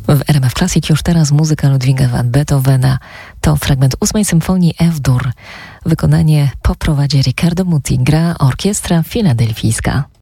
W RMF Classic już teraz muzyka Ludwiga van Beethovena. To fragment 8. symfonii F-dur. Wykonanie poprowadzi Riccardo Muti, gra orkiestra filadelfijska.